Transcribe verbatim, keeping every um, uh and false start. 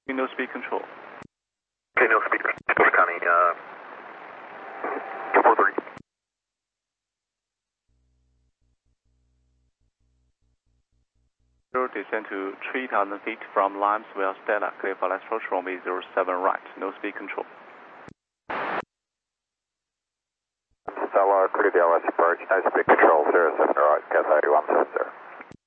No speed control. Okay, no speed control. County, uh, two four three. Descend to three thousand feet from Limesville, Stella. Clear for last approach, runway zero seven right. No speed control. Stella, clear the L S approach. No speed control, zero seven right. Cathay one seven zero.